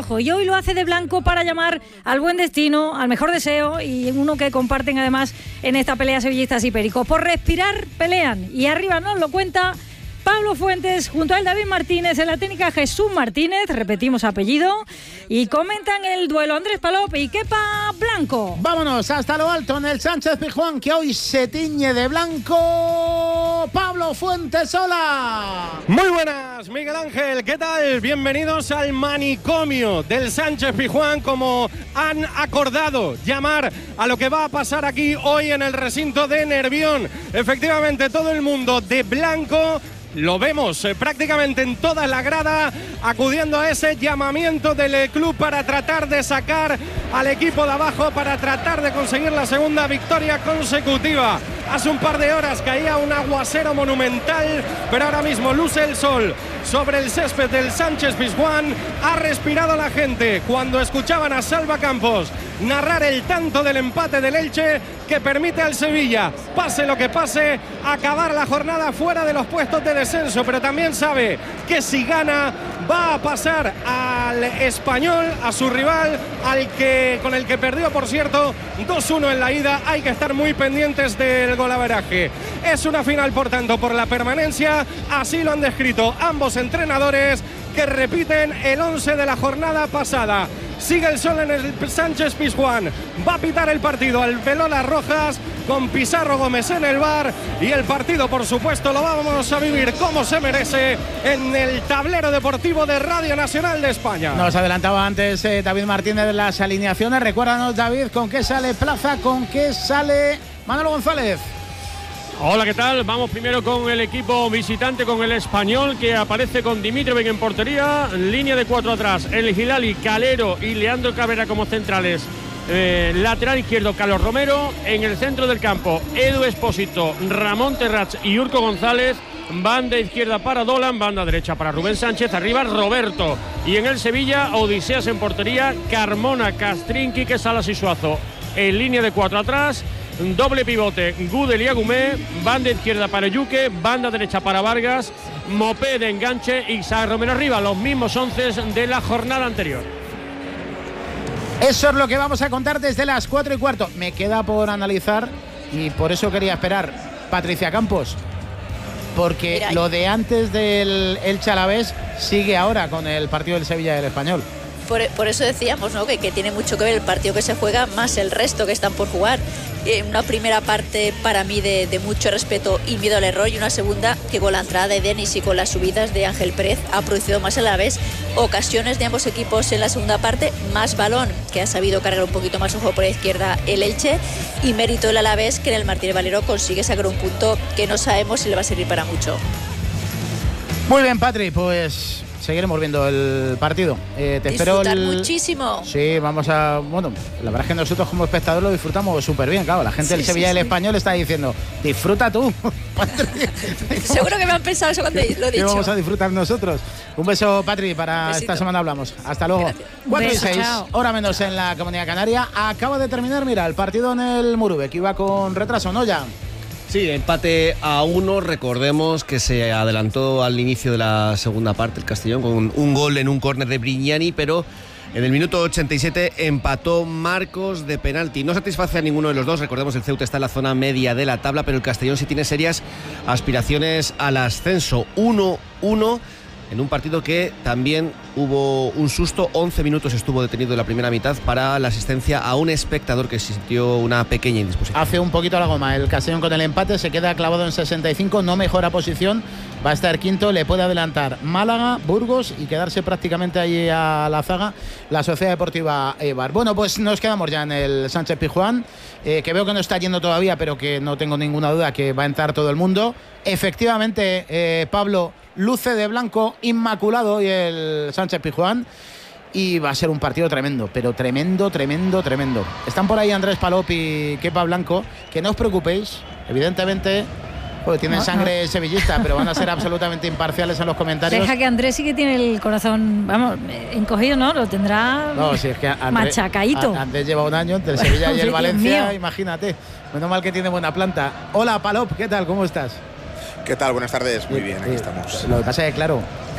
rojo y hoy lo hace de blanco para llamar al buen destino, al mejor deseo y uno que comparten además en esta pelea sevillistas y pericos. Por respirar pelean y arriba nos lo cuenta Pablo Fuentes, junto a él David Martínez, en la técnica Jesús Martínez, repetimos apellido, y comentan el duelo Andrés Palop y Kepa Blanco. Vámonos hasta lo alto en el Sánchez-Pizjuán, que hoy se tiñe de blanco. Pablo Fuentes, hola. Muy buenas, Miguel Ángel, ¿qué tal? Bienvenidos al manicomio del Sánchez-Pizjuán, como han acordado llamar a lo que va a pasar aquí hoy en el recinto de Nervión. Efectivamente, todo el mundo de blanco. Lo vemos prácticamente en toda la grada acudiendo a ese llamamiento del club para tratar de sacar al equipo de abajo, para tratar de conseguir la segunda victoria consecutiva. Hace un par de horas caía un aguacero monumental, pero ahora mismo luce el sol sobre el césped del Sánchez-Pizjuán. Ha respirado la gente cuando escuchaban a Salva Campos narrar el tanto del empate del Elche, que permite al Sevilla, pase lo que pase, acabar la jornada fuera de los puestos de descenso, pero también sabe que si gana va a pasar al Español, a su rival, con el que perdió, por cierto, 2-1 en la ida. Hay que estar muy pendientes del golaveraje. Es una final, por tanto, por la permanencia, así lo han descrito ambos entrenadores, que repiten el 11 de la jornada pasada. Sigue el sol en el Sánchez-Pizjuán. Va a pitar el partido al Velolas Rojas, con Pizarro Gómez en el bar, y el partido, por supuesto, lo vamos a vivir como se merece en el tablero deportivo de Radio Nacional de España. Nos adelantaba antes David Martínez de las alineaciones. Recuérdanos, David, con qué sale Plaza, con qué sale Manolo González. Hola, ¿qué tal? Vamos primero con el equipo visitante, con el Español, que aparece con Dimitrovic en portería, línea de 4 atrás, el Hilali, Calero y Leandro Cabrera como centrales. Lateral izquierdo, Carlos Romero. En el centro del campo, Edu Espósito, Ramón Terrats y Urco González. Banda izquierda para Dolan, banda derecha para Rubén Sánchez, arriba Roberto. Y en el Sevilla, Odiseas en portería, Carmona, Castrín, Quique Salas y Suazo. En línea de 4 atrás, doble pivote, Gudel y Agumé, banda izquierda para Yuque, banda derecha para Vargas, Mopé de enganche y Isaac Romero arriba, los mismos 11 de la jornada anterior. Eso es lo que vamos a contar desde las 4:15. Me queda por analizar, y por eso quería esperar, Patricia Campos, porque mira, lo de antes del Elche Alavés sigue ahora con el partido del Sevilla y del Español. Por eso decíamos, ¿no?, que tiene mucho que ver el partido que se juega más el resto que están por jugar. Una primera parte para mí de mucho respeto y miedo al error, y una segunda que con la entrada de Denis y con las subidas de Ángel Pérez ha producido más a la vez ocasiones de ambos equipos en la segunda parte, más balón, que ha sabido cargar un poquito más ojo por la izquierda el Elche, y mérito el Alavés, que en el Martínez Valero consigue sacar un punto que no sabemos si le va a servir para mucho. Muy bien, Patri, pues seguiremos viendo el partido. Te espero muchísimo. Sí, vamos a... Bueno, la verdad es que nosotros como espectadores lo disfrutamos súper bien, claro. La gente del Sevilla y el Español está diciendo, disfruta tú. Seguro que me han pensado eso cuando lo he dicho. Vamos a disfrutar nosotros. Un beso, Patri, para Besito. esta semana hablamos. Hasta luego. 4:06, hora menos en la Comunidad Canaria. Acaba de terminar, mira, el partido en el Murube, que iba con retraso, ¿no, ya? Sí, empate a 1. Recordemos que se adelantó al inicio de la segunda parte el Castellón con un gol en un córner de Brignani, pero en el minuto 87 empató Marcos de penalti. No satisface a ninguno de los dos. Recordemos, el Ceuta está en la zona media de la tabla, pero el Castellón sí tiene serias aspiraciones al ascenso. 1-1 en un partido que también hubo un susto. 11 minutos estuvo detenido en la primera mitad para la asistencia a un espectador que sintió una pequeña indisposición. Hace un poquito la goma el Castellón con el empate, se queda clavado en 65, no mejora posición, va a estar quinto, le puede adelantar Málaga, Burgos y quedarse prácticamente ahí a la zaga la Sociedad Deportiva Eibar. Bueno, pues nos quedamos ya en el Sánchez-Pizjuán, que veo que no está yendo todavía, pero que no tengo ninguna duda que va a entrar todo el mundo. Efectivamente, Pablo, luce de blanco inmaculado y el Sánchez-Pizjuán, y va a ser un partido tremendo, pero tremendo. Están por ahí Andrés Palop y Kepa Blanco, que no os preocupéis, evidentemente tienen sangre sevillista, pero van a ser absolutamente imparciales en los comentarios. Deja que Andrés sí que tiene el corazón, vamos, encogido, ¿no? Lo tendrá si es que machacaíto. Andrés lleva un año entre el Sevilla y el Valencia, mío. Imagínate, menos mal que tiene buena planta. Hola, Palop, ¿qué tal? ¿Cómo estás? ¿Qué tal? Buenas tardes. Muy bien, aquí estamos. Lo que pasa es que, claro,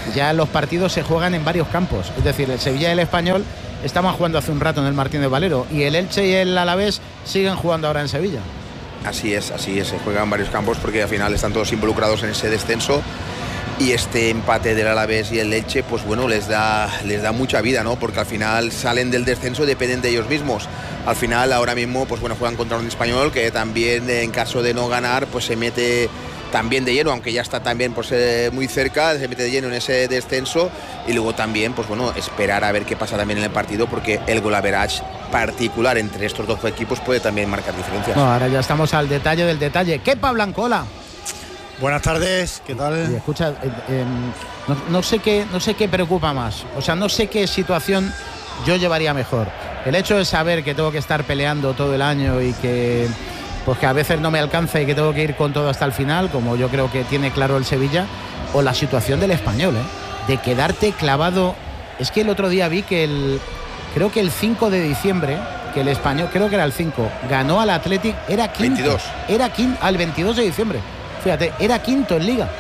ya los partidos se juegan en varios campos. Es decir, el Sevilla y el Español estaban jugando hace un rato en el Martínez Valero y el Elche y el Alavés siguen jugando ahora en Sevilla. Así es, se juegan en varios campos porque al final están todos involucrados en ese descenso. Y este empate del Alavés y el Elche, pues bueno, les da mucha vida, ¿no? Porque al final salen del descenso, dependen de ellos mismos. Al final, ahora mismo, pues bueno, juegan contra un Español que también, en caso de no ganar, pues se mete también de lleno, aunque ya está también pues, muy cerca, se mete de lleno en ese descenso. Y luego también, pues bueno, esperar a ver qué pasa también en el partido, porque el goal average particular entre estos dos equipos puede también marcar diferencias. No, ahora ya estamos al detalle del detalle. ¡Kepa Blancola! Buenas tardes, ¿qué tal? Y escucha, no sé qué preocupa más, o sea, no sé qué situación yo llevaría mejor. El hecho de saber que tengo que estar peleando todo el año y que pues que a veces no me alcanza y que tengo que ir con todo hasta el final, como yo creo que tiene claro el Sevilla, o la situación del Español, de quedarte clavado. Es que el otro día vi que creo que el 5 de diciembre, que el Español, creo que era el 5, ganó al Athletic, era quinto. 22. Era quinto, al 22 de diciembre. Fíjate, era quinto en Liga.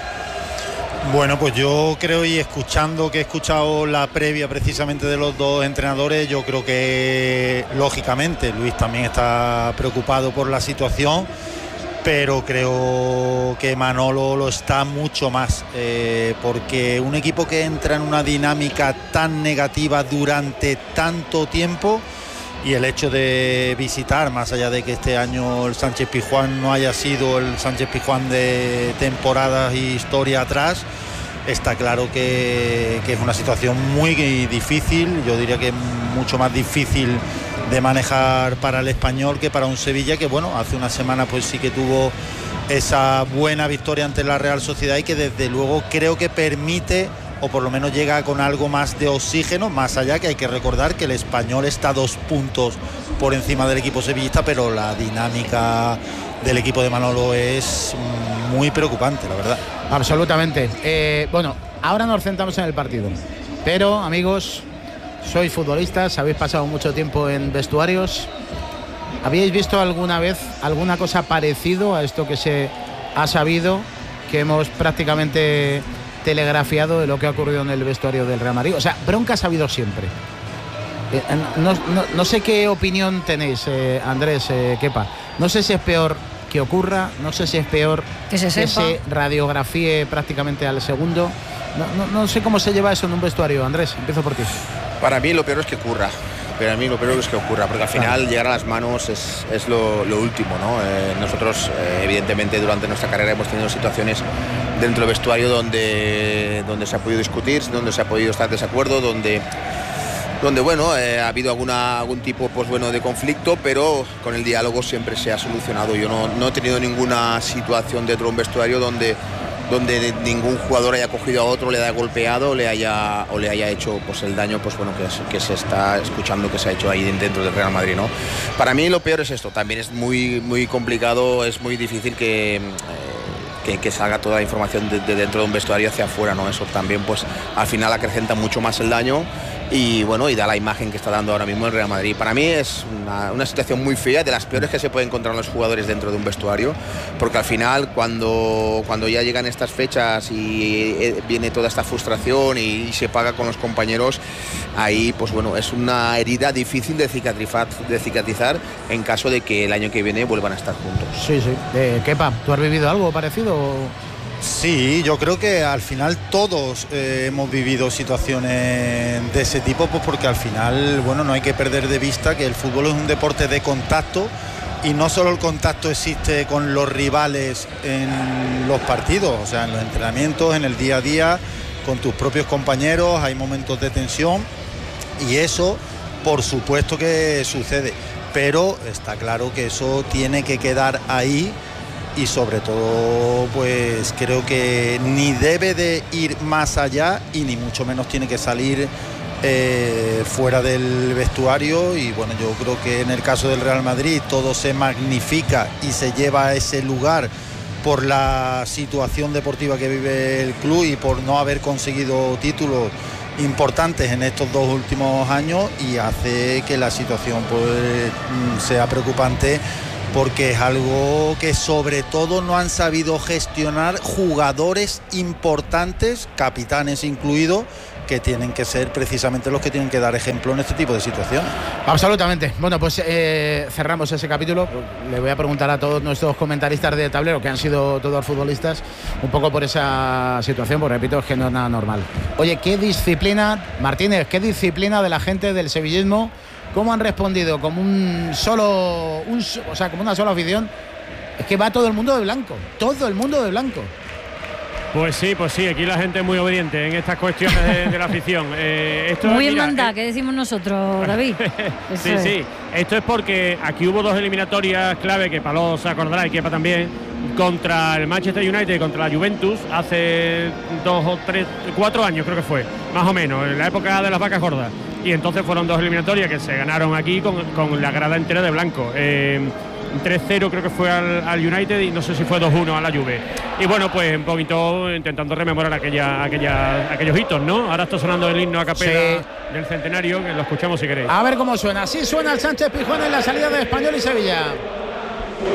Bueno, pues yo creo, y escuchando que he escuchado la previa precisamente de los dos entrenadores, yo creo que lógicamente Luis también está preocupado por la situación, pero creo que Manolo lo está mucho más, porque un equipo que entra en una dinámica tan negativa durante tanto tiempo, y el hecho de visitar, más allá de que este año el Sánchez Pizjuán no haya sido el Sánchez Pizjuán de temporadas y historia atrás, está claro que es una situación muy difícil. Yo diría que es mucho más difícil de manejar para el Español que para un Sevilla, que bueno, hace una semana pues sí que tuvo esa buena victoria ante la Real Sociedad y que desde luego creo que permite, o por lo menos llega con algo más de oxígeno, más allá que hay que recordar que el Español está 2 puntos por encima del equipo sevillista, pero la dinámica del equipo de Manolo es muy preocupante, la verdad. Absolutamente. Bueno, ahora nos centramos en el partido, pero amigos, sois futbolistas, habéis pasado mucho tiempo en vestuarios. ¿Habíais visto alguna vez alguna cosa parecido a esto que se ha sabido, que hemos prácticamente telegrafiado de lo que ha ocurrido en el vestuario del Real Madrid? O sea, broncas ha habido siempre. No sé qué opinión tenéis, Andrés, Kepa. No sé si es peor que ocurra, no sé si es peor que se radiografíe prácticamente al segundo. No sé cómo se lleva eso en un vestuario. Andrés, empiezo por ti. Para mí lo peor es que ocurra. Pero a mí lo peor es que ocurra, porque al final llegar a las manos es lo último, ¿no? Nosotros, evidentemente, durante nuestra carrera hemos tenido situaciones dentro del vestuario donde se ha podido discutir, donde se ha podido estar en desacuerdo, donde bueno, ha habido algún tipo pues, bueno, de conflicto, pero con el diálogo siempre se ha solucionado. Yo no he tenido ninguna situación dentro de un vestuario donde ningún jugador haya cogido a otro, le haya golpeado o le haya hecho pues el daño pues bueno que se está escuchando que se ha hecho ahí dentro del Real Madrid, ¿no? Para mí lo peor es esto. También es muy complicado, es muy difícil que salga toda la información de dentro de un vestuario hacia afuera, ¿no? Eso también pues al final acrecenta mucho más el daño y bueno, y da la imagen que está dando ahora mismo el Real Madrid. Para mí es una situación muy fea, de las peores que se pueden encontrar los jugadores dentro de un vestuario, porque al final cuando ya llegan estas fechas y viene toda esta frustración y se paga con los compañeros, ahí pues bueno, es una herida difícil de cicatrizar en caso de que el año que viene vuelvan a estar juntos. Sí. Kepa, ¿tú has vivido algo parecido? Sí, yo creo que al final todos hemos vivido situaciones de ese tipo, pues porque al final, bueno, no hay que perder de vista que el fútbol es un deporte de contacto y no solo el contacto existe con los rivales en los partidos, o sea, en los entrenamientos, en el día a día, con tus propios compañeros, hay momentos de tensión y eso, por supuesto que sucede, pero está claro que eso tiene que quedar ahí. Y sobre todo pues creo que ni debe de ir más allá y ni mucho menos tiene que salir fuera del vestuario. Y bueno, yo creo que en el caso del Real Madrid todo se magnifica y se lleva a ese lugar por la situación deportiva que vive el club y por no haber conseguido títulos importantes en estos 2 últimos años, y hace que la situación pues sea preocupante porque es algo que sobre todo no han sabido gestionar jugadores importantes, capitanes incluidos, que tienen que ser precisamente los que tienen que dar ejemplo en este tipo de situaciones. Absolutamente. Bueno, pues cerramos ese capítulo. Le voy a preguntar a todos nuestros comentaristas de tablero, que han sido todos futbolistas, un poco por esa situación, porque repito, es que no es nada normal. Oye, qué disciplina, Martínez, qué disciplina de la gente del sevillismo, cómo han respondido como como una sola afición. Es que va todo el mundo de blanco, todo el mundo de blanco. Pues sí, aquí la gente es muy obediente en estas cuestiones de la afición. Esto muy hermandad, que decimos nosotros, David. Sí. Esto es porque aquí hubo 2 eliminatorias clave, que Paló se acordará y Kepa también, contra el Manchester United y contra la Juventus, hace 2 o 3, 4 años creo que fue, más o menos, en la época de las vacas gordas. Y entonces fueron 2 eliminatorias que se ganaron aquí con la grada entera de blanco. 3-0 creo que fue al United y no sé si fue 2-1 a la Juve. Y bueno, pues un poquito intentando rememorar aquellos hitos, ¿no? Ahora está sonando el himno a capela del centenario, que lo escuchamos si queréis. A ver cómo suena. Así suena el Sánchez Pizjuán en la salida de Español y Sevilla.